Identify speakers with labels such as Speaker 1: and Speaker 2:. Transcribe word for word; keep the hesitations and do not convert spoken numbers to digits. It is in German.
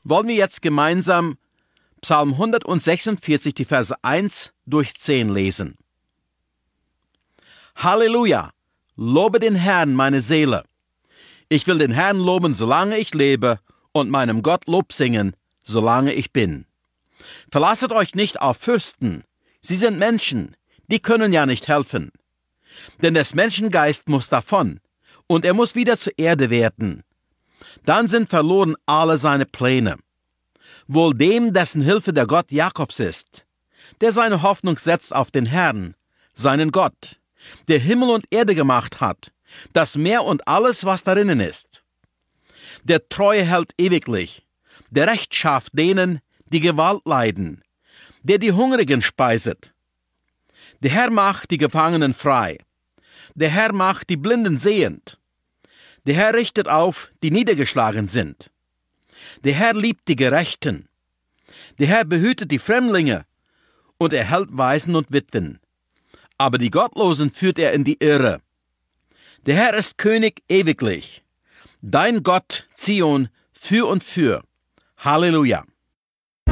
Speaker 1: wollen wir jetzt gemeinsam Psalm hundertsechsundvierzig, die Verse eins durch zehn lesen. Halleluja! Lobe den Herrn, meine Seele. Ich will den Herrn loben, solange ich lebe, und meinem Gott Lob singen, solange ich bin. Verlasset euch nicht auf Fürsten. Sie sind Menschen, die können ja nicht helfen. Denn des Menschen Geist muss davon, und er muss wieder zur Erde werden. Dann sind verloren alle seine Pläne. Wohl dem, dessen Hilfe der Gott Jakobs ist, der seine Hoffnung setzt auf den Herrn, seinen Gott, der Himmel und Erde gemacht hat, das Meer und alles, was darinnen ist. Der Treue hält ewiglich, der Recht schafft denen, die Gewalt leiden, der die Hungrigen speiset. Der Herr macht die Gefangenen frei, der Herr macht die Blinden sehend, der Herr richtet auf, die niedergeschlagen sind. Der Herr liebt die Gerechten, der Herr behütet die Fremdlinge und erhält Waisen und Witwen. Aber die Gottlosen führt er in die Irre. Der Herr ist König ewiglich, dein Gott, Zion, für und für. Halleluja!